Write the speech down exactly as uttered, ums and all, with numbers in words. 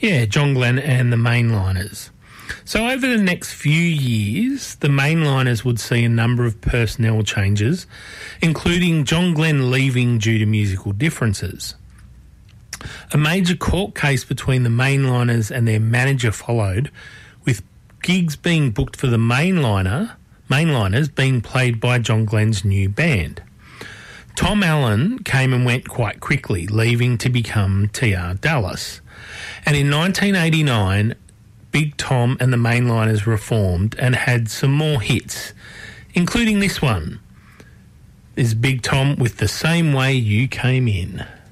Yeah, John Glenn and the Mainliners. So over the next few years, the Mainliners would see a number of personnel changes, including John Glenn leaving due to musical differences. A major court case between the Mainliners and their manager followed, with gigs being booked for the Mainliner, Mainliners being played by John Glenn's new band. Tom Allen came and went quite quickly, leaving to become T R Dallas. And in nineteen eighty-nine, Big Tom and the Mainliners reformed and had some more hits, including this one. This is Big Tom with The Same Way You Came In.